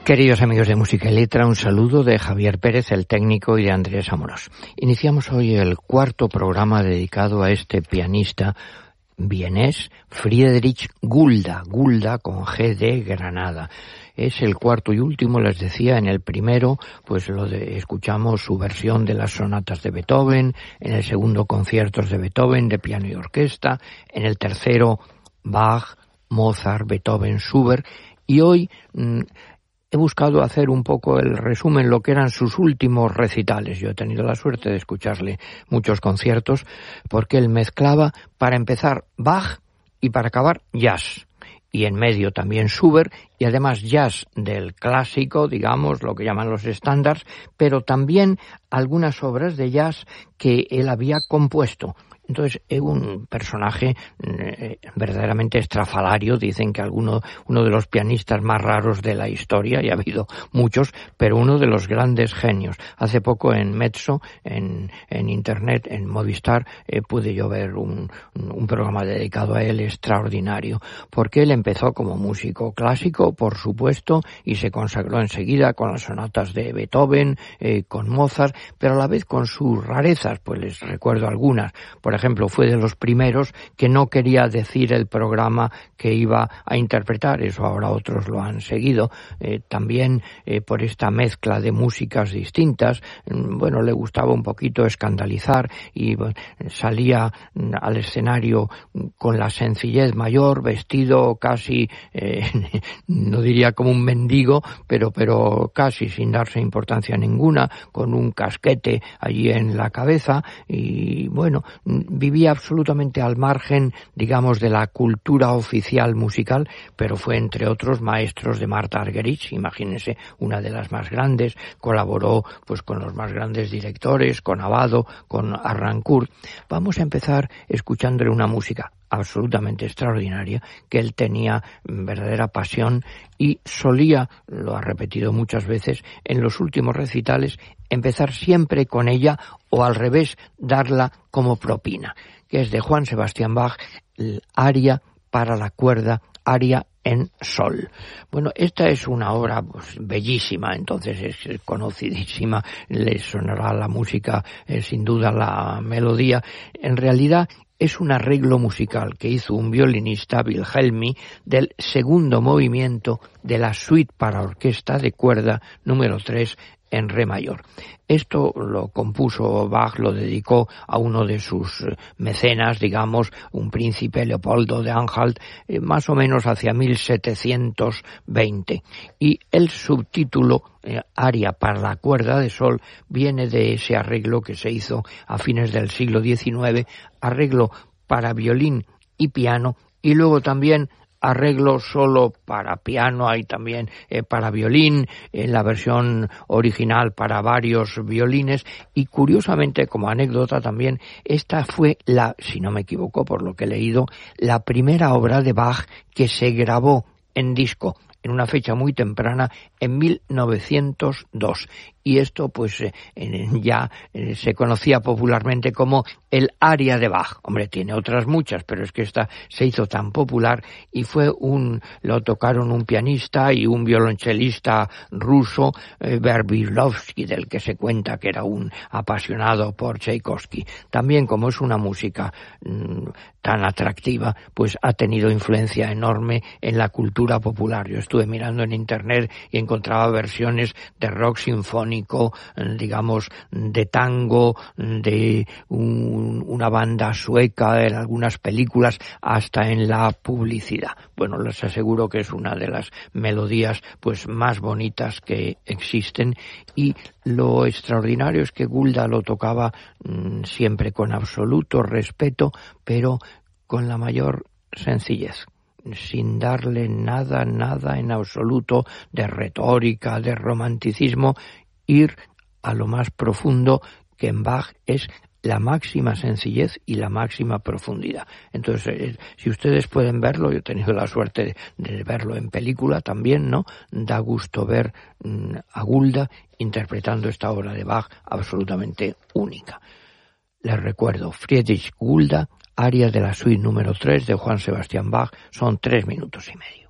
Queridos amigos de Música y Letra, un saludo de Javier Pérez, el técnico, y de Andrés Amorós. Iniciamos hoy el cuarto programa dedicado a este pianista vienés, Friedrich Gulda, Gulda con G de Granada. Es el cuarto y último, les decía. En el primero, pues escuchamos su versión de las sonatas de Beethoven, en el segundo conciertos de Beethoven, de piano y orquesta, en el tercero Bach, Mozart, Beethoven, Schubert, y hoy he buscado hacer un poco el resumen, lo que eran sus últimos recitales. Yo he tenido la suerte de escucharle muchos conciertos, porque él mezclaba, para empezar, Bach y para acabar, jazz. Y en medio también Schubert, y además jazz del clásico, digamos, lo que llaman los estándares, pero también algunas obras de jazz que él había compuesto. Entonces, es un personaje verdaderamente estrafalario. Dicen que uno de los pianistas más raros de la historia, y ha habido muchos, pero uno de los grandes genios. Hace poco en Mezzo, en internet, en Movistar, pude yo ver un programa dedicado a él extraordinario, porque él empezó como músico clásico, por supuesto, y se consagró enseguida con las sonatas de Beethoven, con Mozart, pero a la vez con sus rarezas. Pues les recuerdo algunas. Por ejemplo, fue de los primeros que no quería decir el programa que iba a interpretar. Eso ahora otros lo han seguido. También por esta mezcla de músicas distintas, le gustaba un poquito escandalizar, y salía al escenario con la sencillez mayor, vestido casi, no diría como un mendigo, pero casi sin darse importancia ninguna, con un casquete allí en la cabeza, y vivía absolutamente al margen, digamos, de la cultura oficial musical, pero fue, entre otros, maestros de Martha Argerich, imagínense, una de las más grandes. Colaboró pues con los más grandes directores, con Abbado, con Harnoncourt. Vamos a empezar escuchándole una música absolutamente extraordinaria, que él tenía verdadera pasión, y solía, lo ha repetido muchas veces, en los últimos recitales, empezar siempre con ella, o al revés, darla como propina, que es de Juan Sebastián Bach, el aria para la cuerda, aria en sol. Esta es una obra bellísima, entonces es conocidísima, le sonará la música, sin duda la melodía. En realidad es un arreglo musical que hizo un violinista, Wilhelmi, del segundo movimiento de la suite para orquesta de cuerda número 3 en re mayor. Esto lo compuso Bach, lo dedicó a uno de sus mecenas, digamos, un príncipe, Leopoldo de Anhalt, más o menos hacia 1720. Y el subtítulo, aria para la cuerda de sol, viene de ese arreglo que se hizo a fines del siglo XIX, arreglo para violín y piano, y luego también arreglo solo para piano, hay también para violín, en la versión original para varios violines, y curiosamente, como anécdota también, esta fue si no me equivoco por lo que he leído, la primera obra de Bach que se grabó en disco, en una fecha muy temprana, en 1902. Y esto ya se conocía popularmente como el aria de Bach. Hombre, tiene otras muchas, pero es que esta se hizo tan popular, y lo tocaron un pianista y un violonchelista ruso, Verbyrovsky, del que se cuenta que era un apasionado por Tchaikovsky. También, como es una música tan atractiva, pues ha tenido influencia enorme en la cultura popular. Yo estuve mirando en internet y encontraba versiones de rock sinfónico, digamos, de tango, de una banda sueca, en algunas películas, hasta en la publicidad. Les aseguro que es una de las melodías más bonitas que existen, y lo extraordinario es que Gulda lo tocaba siempre con absoluto respeto, pero con la mayor sencillez, sin darle nada en absoluto de retórica, de romanticismo, ir a lo más profundo, que en Bach es la máxima sencillez y la máxima profundidad. Entonces, si ustedes pueden verlo, yo he tenido la suerte de verlo en película también, ¿no? Da gusto ver a Gulda interpretando esta obra de Bach absolutamente única. Les recuerdo, Friedrich Gulda, aria de la suite número 3 de Juan Sebastián Bach, son 3 minutos y medio.